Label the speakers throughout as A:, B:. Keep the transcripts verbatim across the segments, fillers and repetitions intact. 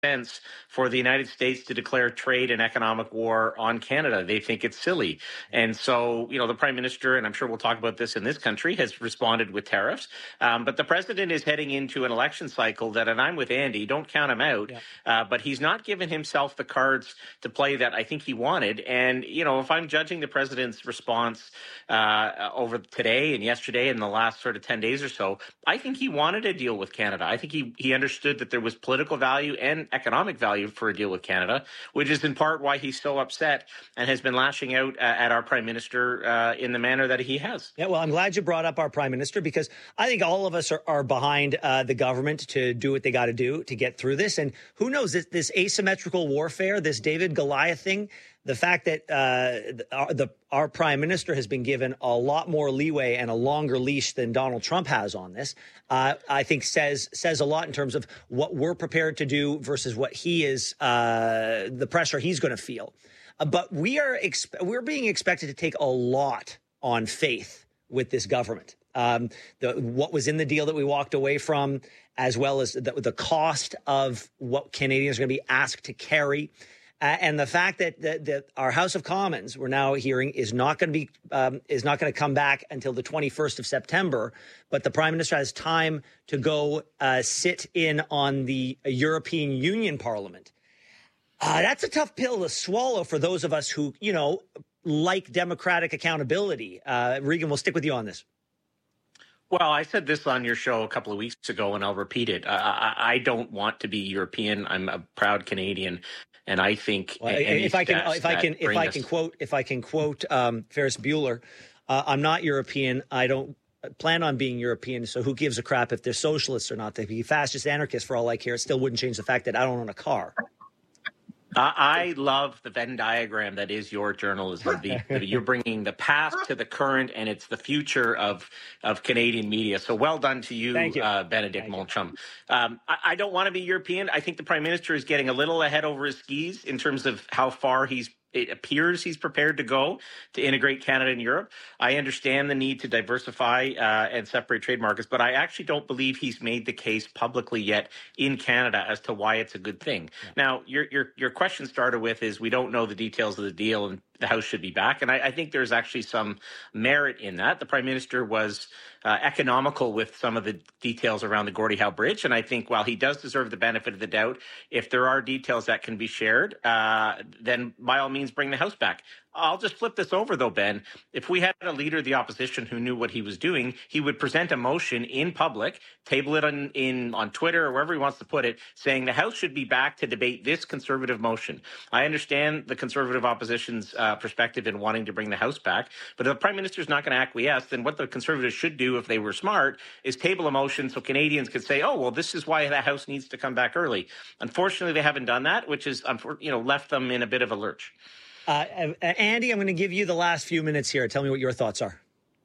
A: sense for the United States to declare trade and economic war on Canada. They think it's silly. And so, you know, the Prime Minister, and I'm sure we'll talk about this in this country, has responded with tariffs. Um, but the President is heading into an election cycle that, and I'm with Andy, don't count him out, yeah. uh, but he's not given himself the cards to play that I think he wanted. And, you know, if I'm judging the President's response uh, over today and yesterday and the last sort of ten days or so, I think he wanted a deal with Canada. I think he, he understood that there was political value and economic value for a deal with Canada, which is in part why he's so upset and has been lashing out uh, at our Prime Minister uh, in the manner that he has.
B: Yeah, well, I'm glad you brought up our Prime Minister, because I think all of us are, are behind uh, the government to do what they got to do to get through this. And who knows, this, this asymmetrical warfare, this David Goliath thing, the fact that uh, our, the, our Prime Minister has been given a lot more leeway and a longer leash than Donald Trump has on this, uh, I think says says a lot in terms of what we're prepared to do versus what he is, uh, the pressure he's going to feel. Uh, but we are exp- we're being expected to take a lot on faith with this government. Um, the, what was in the deal that we walked away from, as well as the, the cost of what Canadians are going to be asked to carry. Uh, and the fact that, that, that our House of Commons, we're now hearing, is not going to be um, is not going to come back until the twenty-first of September. But the Prime Minister has time to go uh, sit in on the European Union Parliament. Uh, that's a tough pill to swallow for those of us who, you know, like democratic accountability. Uh, Regan, we'll stick with you on this.
A: Well, I said this on your show a couple of weeks ago, and I'll repeat it. I, I, I don't want to be European. I'm a proud Canadian. And I think
B: well, if I can, if I can, if I can quote, if I can quote um, Ferris Bueller, uh, I'm not European. I don't plan on being European. So who gives a crap if they're socialists or not? They be fascist anarchists for all I care. It still wouldn't change the fact that I don't own a car.
A: I love the Venn diagram that is your journalism. The, the, you're bringing the past to the current, and it's the future of of Canadian media. So well done to you, you. Uh, Benedict Montcalm. Um, I, I don't want to be European. I think the Prime Minister is getting a little ahead over his skis in terms of how far he's it appears he's prepared to go to integrate Canada and Europe. I understand the need to diversify uh, and separate trade markets, but I actually don't believe he's made the case publicly yet in Canada as to why it's a good thing. Yeah. Now, your your your question started with is we don't know the details of the deal and the House should be back. And I, I think there's actually some merit in that. The Prime Minister was uh, economical with some of the details around the Gordie Howe Bridge. And I think while he does deserve the benefit of the doubt, if there are details that can be shared, uh, then by all means, bring the House back. I'll just flip this over, though, Ben. If we had a leader of the opposition who knew what he was doing, he would present a motion in public, table it on, in, on Twitter or wherever he wants to put it, saying the House should be back to debate this Conservative motion. I understand the Conservative opposition's uh, perspective in wanting to bring the House back, but if the Prime Minister is not going to acquiesce, then what the Conservatives should do if they were smart is table a motion so Canadians could say, oh, well, this is why the House needs to come back early. Unfortunately, they haven't done that, which has you know, left them in a bit of a lurch.
B: Uh, Andy, I'm going to give you the last few minutes here. Tell me what your thoughts are.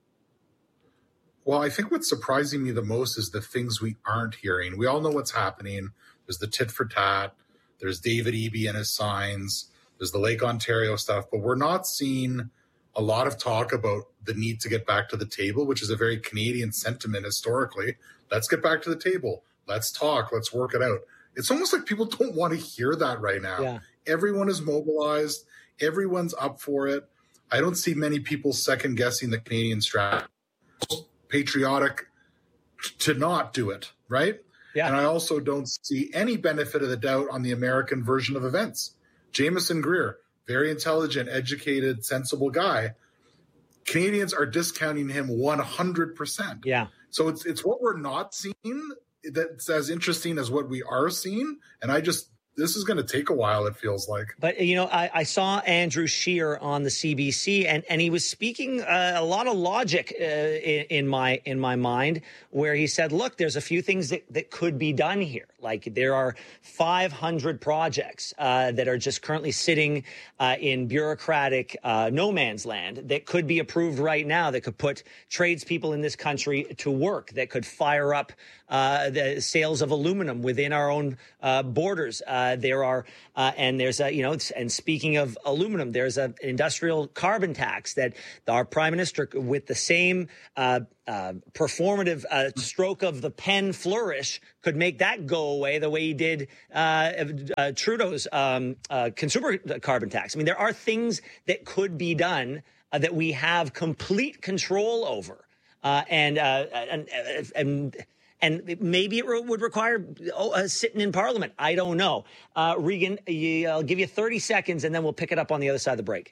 C: Well, I think what's surprising me the most is the things we aren't hearing. We all know what's happening. There's the tit for tat. There's David Eby and his signs. There's the Lake Ontario stuff. But we're not seeing a lot of talk about the need to get back to the table, which is a very Canadian sentiment historically. Let's get back to the table. Let's talk. Let's work it out. It's almost like people don't want to hear that right now. Yeah. Everyone is mobilized. Everyone's up for it. I don't see many people second-guessing the Canadian strategy. Patriotic to not do it, right? Yeah. And I also don't see any benefit of the doubt on the American version of events. Jameson Greer, very intelligent, educated, sensible guy. Canadians are discounting him one hundred percent.
B: Yeah.
C: So it's it's what we're not seeing that's as interesting as what we are seeing. And I just... This is going to take a while, it feels like.
B: But, you know, I, I saw Andrew Scheer on the C B C, and, and he was speaking uh, a lot of logic uh, in, in my in my mind, where he said, look, there's a few things that, that could be done here. Like there are five hundred projects uh, that are just currently sitting uh, in bureaucratic uh, no man's land that could be approved right now, that could put tradespeople in this country to work, that could fire up uh, the sales of aluminum within our own uh, borders. Uh, Uh, there are, uh, and there's a, you know, and speaking of aluminum, there's an industrial carbon tax that our prime minister, with the same uh, uh, performative uh, stroke of the pen flourish, could make that go away the way he did uh, uh, Trudeau's um, uh, consumer carbon tax. I mean, there are things that could be done uh, that we have complete control over. Uh, and, uh, and, and, and maybe it would require oh, uh, sitting in Parliament. I don't know. Uh, Regan, you, I'll give you thirty seconds and then we'll pick it up on the other side of the break.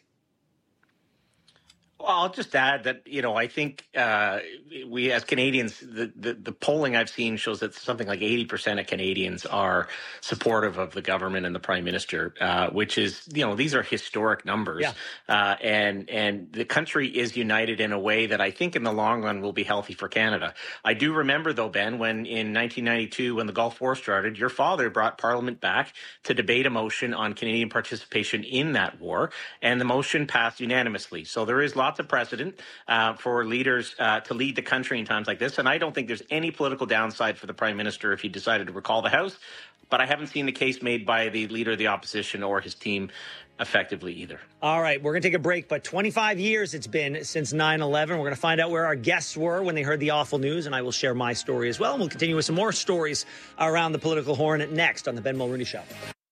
A: Well, I'll just add that, you know, I think uh, we as Canadians, the, the, the polling I've seen shows that something like eighty percent of Canadians are supportive of the government and the prime minister, uh, which is, you know, these are historic numbers.
B: Yeah.
A: Uh, and and the country is united in a way that I think in the long run will be healthy for Canada. I do remember, though, Ben, when in nineteen ninety-two, when the Gulf War started, your father brought Parliament back to debate a motion on Canadian participation in that war, and the motion passed unanimously. So there is lots of precedent uh, for leaders uh, to lead the country in times like this. And I don't think there's any political downside for the prime minister if he decided to recall the House. But I haven't seen the case made by the leader of the opposition or his team effectively either.
B: All right, we're going to take a break, but twenty-five years it's been since nine eleven. We're going to find out where our guests were when they heard the awful news, and I will share my story as well. And we'll continue with some more stories around the political horn next on the Ben Mulroney Show.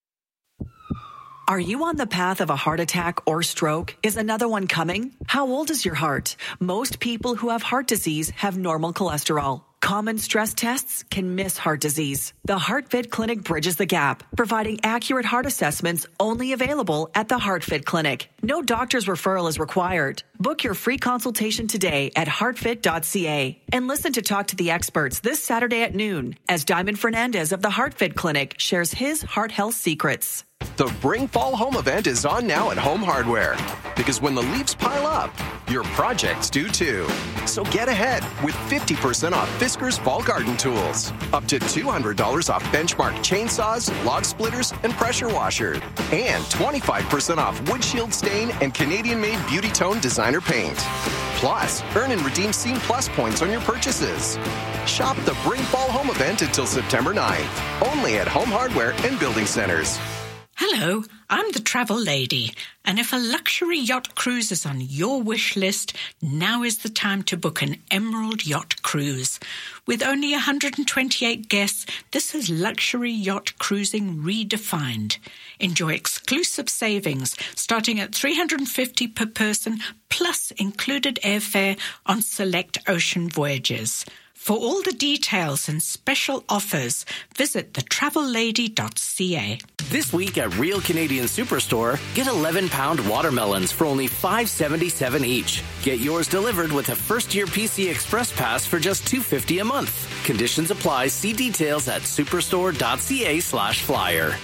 D: Are you on the path of a heart attack or stroke? Is another one coming? How old is your heart? Most people who have heart disease have normal cholesterol. Common stress tests can miss heart disease. The HeartFit Clinic bridges the gap, providing accurate heart assessments only available at the HeartFit Clinic. No doctor's referral is required. Book your free consultation today at heart fit dot c a and listen to Talk to the Experts this Saturday at noon as Diamond Fernandez of the HeartFit Clinic shares his heart health secrets.
E: The Bring Fall Home event is on now at Home Hardware. Because when the leaves pile up, your projects do too. So get ahead with fifty percent off Fiskars Fall Garden Tools. Up to two hundred dollars off Benchmark chainsaws, log splitters, and pressure washers. And twenty-five percent off Wood Shield Stain and Canadian-made Beauty Tone designer paint. Plus, earn and redeem Scene Plus points on your purchases. Shop the Bring Fall Home event until September ninth. Only at Home Hardware and Building Centers.
F: Hello, I'm the travel lady, and if a luxury yacht cruise is on your wish list, now is the time to book an Emerald Yacht Cruise. With only one hundred twenty-eight guests, this is luxury yacht cruising redefined. Enjoy exclusive savings starting at three hundred fifty dollars per person, plus included airfare on select ocean voyages. For all the details and special offers, visit the travel lady dot c a.
G: This week at Real Canadian Superstore, get eleven pound watermelons for only five seventy-seven each. Get yours delivered with a first-year P C Express Pass for just two fifty a month. Conditions apply. See details at superstore dot c a slash flyer.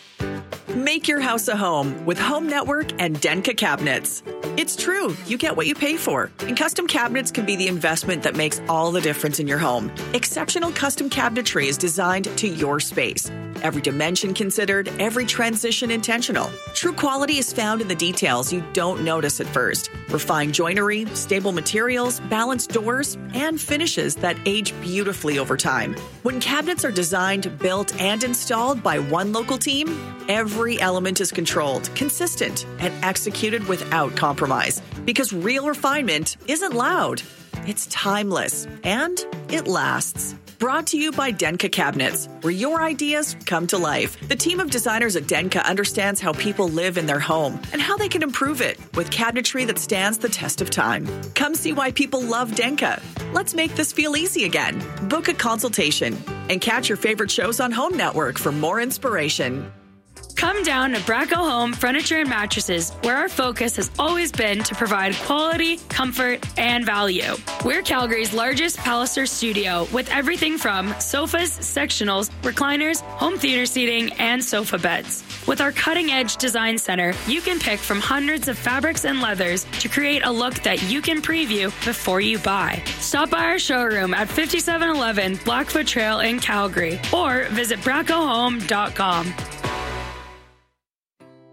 D: Make your house a home with Home Network and Denka Cabinets. It's true, you get what you pay for. And custom cabinets can be the investment that makes all the difference in your home. Exceptional custom cabinetry is designed to your space. Every dimension considered, every transition intentional. True quality is found in the details you don't notice at first. Refined joinery, stable materials, balanced doors, and finishes that age beautifully over time. When cabinets are designed, built, and installed by one local team, every element is controlled, consistent, and executed without compromise. Because real refinement isn't loud, it's timeless, and it lasts. Brought to you by Denka Cabinets, where your ideas come to life. The team of designers at Denka understands how people live in their home and how they can improve it with cabinetry that stands the test of time. Come see why people love Denka. Let's make this feel easy again. Book a consultation and catch your favorite shows on Home Network for more inspiration.
H: Come down to Bracco Home Furniture and Mattresses, where our focus has always been to provide quality, comfort, and value. We're Calgary's largest Palliser studio with everything from sofas, sectionals, recliners, home theater seating, and sofa beds. With our cutting-edge design center, you can pick from hundreds of fabrics and leathers to create a look that you can preview before you buy. Stop by our showroom at fifty-seven eleven Blackfoot Trail in Calgary or visit bracco home dot com.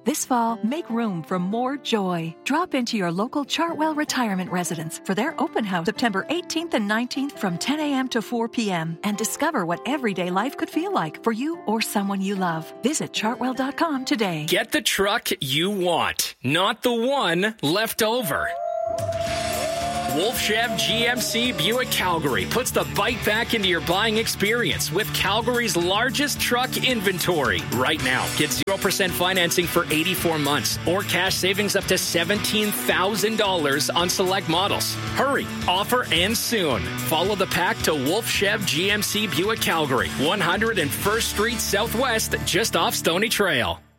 I: This fall, make room for more joy. Drop into your local Chartwell Retirement Residence for their open house September eighteenth and nineteenth from ten a.m. to four p.m. and discover what everyday life could feel like for you or someone you love. Visit chartwell dot com today.
J: Get the truck you want, not the one left over. Wolf Chev G M C Buick Calgary puts the bike back into your buying experience with Calgary's largest truck inventory. Right now, get zero percent financing for eighty-four months or cash savings up to seventeen thousand dollars on select models. Hurry, offer ends soon. Follow the pack to Wolf Chev G M C Buick Calgary, one hundred first Street Southwest, just off Stony Trail.